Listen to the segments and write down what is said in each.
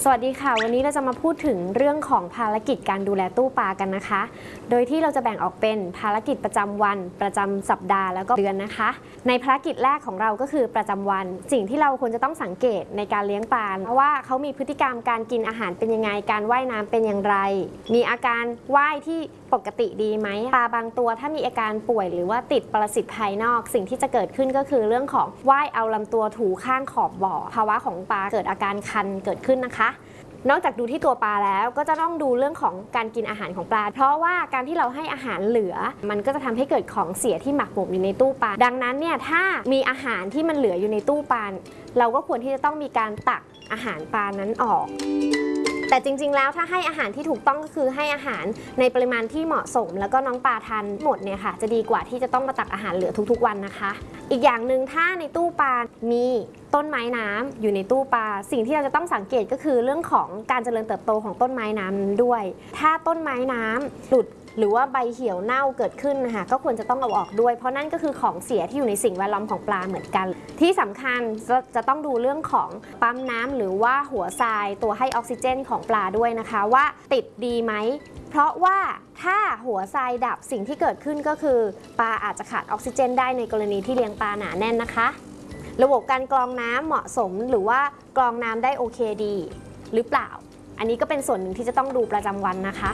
สวัสดีค่ะวันนี้เราจะมาพูดถึงเรื่องของภารกิจการดูแลตู้ปลากันนะคะโดยที่เราจะแบ่งออกเป็นภารกิจประจำวันประจำสัปดาห์แล้วก็เดือนนะคะในภารกิจแรกของเราก็คือประจำวันสิ่งที่เราควรจะต้องสังเกตในการเลี้ยงปลาเพราะว่าเขามีพฤติกรรมการกินอาหารเป็นยังไงการว่ายน้ำเป็นอย่างไรมีอาการว่ายที่ปกติดีไหมปลาบางตัวถ้ามีอาการป่วยหรือว่าติดปรสิตภายนอกสิ่งที่จะเกิดขึ้นก็คือเรื่องของว่ายเอาลำตัวถูข้างขอบบ่อภาวะของปลาเกิดอาการคันเกิดขึ้นนะคะนอกจากดูที่ตัวปลาแล้วก็จะต้องดูเรื่องของการกินอาหารของปลาเพราะว่าการที่เราให้อาหารเหลือมันก็จะทำให้เกิดของเสียที่หมักหมมอยู่ในตู้ปลาดังนั้นเนี่ยถ้ามีอาหารที่มันเหลืออยู่ในตู้ปลาเราก็ควรที่จะต้องมีการตักอาหารปลานั้นออกแต่จริงๆแล้วถ้าให้อาหารที่ถูกต้องก็คือให้อาหารในปริมาณที่เหมาะสมแล้วก็น้องปลาทานหมดเนี่ยค่ะจะดีกว่าที่จะต้องมาตักอาหารเหลือทุกๆวันนะคะอีกอย่างหนึ่งถ้าในตู้ปลามีต้นไม้น้ำอยู่ในตู้ปลาสิ่งที่เราจะต้องสังเกตก็คือเรื่องของการเจริญเติบโตของต้นไม้น้ำด้วยถ้าต้นไม้น้ำหลุดหรือว่าใบเหี่ยวเน่าเกิดขึ้นนะคะก็ควรจะต้องเอาออกด้วยเพราะนั่นก็คือของเสียที่อยู่ในสิ่งแวดล้อมของปลาเหมือนกันที่สำคัญจะต้องดูเรื่องของปั๊มน้ำหรือว่าหัวทรายตัวให้ออกซิเจนของปลาด้วยนะคะว่าติดดีไหมเพราะว่าถ้าหัวทรายดับสิ่งที่เกิดขึ้นก็คือปลาอาจจะขาดออกซิเจนได้ในกรณีที่เลี้ยงปลาหนาแน่นนะคะระบบการกรองน้ำเหมาะสมหรือว่ากรองน้ำได้โอเคดีหรือเปล่าอันนี้ก็เป็นส่วนหนึ่งที่จะต้องดูประจำวันนะคะ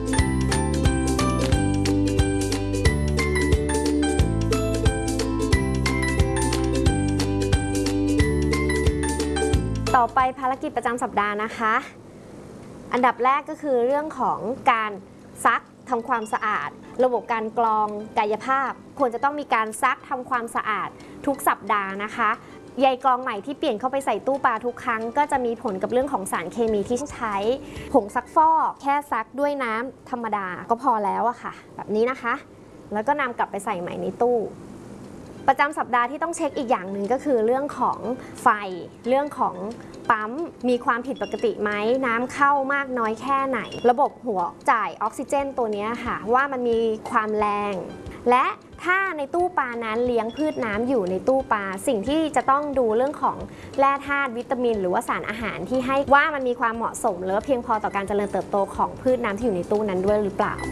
ต่อไปภารกิจประจำสัปดาห์นะคะอันดับแรกก็คือเรื่องของการซักทำความสะอาดระบบการกรองกายภาพควรจะต้องมีการซักทำความสะอาดทุกสัปดาห์นะคะใยกรองใหม่ที่เปลี่ยนเข้าไปใส่ตู้ปลาทุกครั้งก็จะมีผลกับเรื่องของสารเคมีที่ใช้ผงซักฟอกแค่ซักด้วยน้ำธรรมดาก็พอแล้วอะค่ะแบบนี้นะคะแล้วก็นำกลับไปใส่ใหม่ในตู้ประจำสัปดาห์ที่ต้องเช็คอีกอย่างหนึ่งก็คือเรื่องของไฟเรื่องของปั๊มมีความผิดปกติไหมน้ำเข้ามากน้อยแค่ไหนระบบหัวจ่ายออกซิเจนตัวนี้ค่ะว่ามันมีความแรงและถ้าในตู้ปลานั้นเลี้ยงพืชน้ำอยู่ในตู้ปลาสิ่งที่จะต้องดูเรื่องของแร่ธาตุวิตามินหรือว่าสารอาหารที่ให้ว่ามันมีความเหมาะสมหรือเพียงพอต่อการเจริญเติบโตของพืชน้ำที่อยู่ในตู้นั้นด้วยหรือเปล่า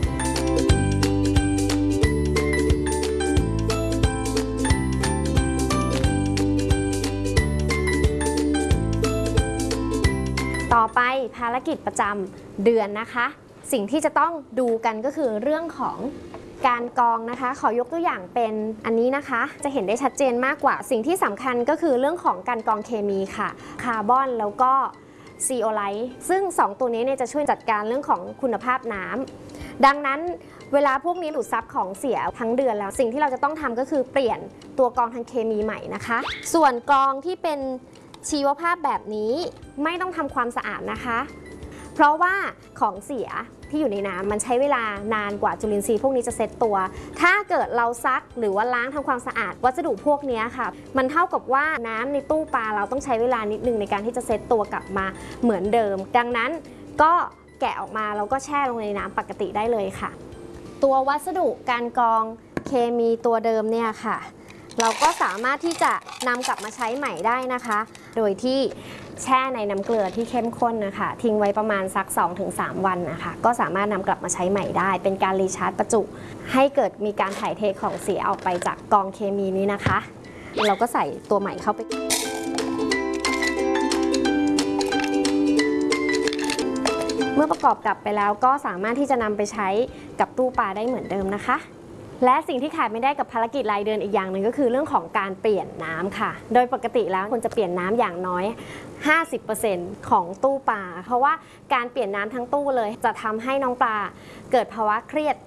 ต่อไปภารกิจประจำเดือนนะคะสิ่งที่จะต้องดูกันก็คือเรื่องของการกรองนะคะขอยกตัวอย่างเป็นอันนี้นะคะจะเห็นได้ชัดเจนมากกว่าสิ่งที่สำคัญก็คือเรื่องของการกรองเคมีค่ะคาร์บอนแล้วก็ซีโอไลท์ซึ่ง2ตัวนี้เนี่ยจะช่วยจัดการเรื่องของคุณภาพน้ำดังนั้นเวลาพวกนี้ดูดซับของเสียทั้งเดือนแล้วสิ่งที่เราจะต้องทำก็คือเปลี่ยนตัวกรองทางเคมีใหม่นะคะส่วนกรองที่เป็นชีวภาพแบบนี้ไม่ต้องทำความสะอาดนะคะเพราะว่าของเสียที่อยู่ในน้ำมันใช้เวลานานกว่าจุลินทรีย์พวกนี้จะเซ็ตตัวถ้าเกิดเราซักหรือว่าล้างทำความสะอาดวัสดุพวกนี้ค่ะมันเท่ากับว่าน้ำในตู้ปลาเราต้องใช้เวลานิดนึงในการที่จะเซ็ตตัวกลับมาเหมือนเดิมดังนั้นก็แกะออกมาแล้วก็แช่ลงในน้ำปกติได้เลยค่ะตัววัสดุการกรองเคมีตัวเดิมเนี่ยค่ะเราก็สามารถที่จะนำกลับมาใช้ใหม่ได้นะคะโดยที่แช่ในน้ำเกลือที่เข้มข้นนะคะทิ้งไว้ประมาณสัก 2-3 วันนะคะก็สามารถนำกลับมาใช้ใหม่ได้เป็นการรีชาร์จประจุให้เกิดมีการถ่ายเทของเสียออกไปจากกองเคมีนี้นะคะเราก็ใส่ตัวใหม่เข้าไปเมื่อประกอบกลับไปแล้วก็สามารถที่จะนำไปใช้กับตู้ปลาได้เหมือนเดิมนะคะและสิ่งที่ขาดไม่ได้กับภารกิจรายเดือนอีกอย่างหนึ่งก็คือเรื่องของการเปลี่ยนน้ำค่ะโดยปกติแล้วควรจะเปลี่ยนน้ำอย่างน้อย 50% ของตู้ปลาเพราะว่าการเปลี่ยนน้ำทั้งตู้เลยจะทำให้น้องปลาเกิดภาวะเครียด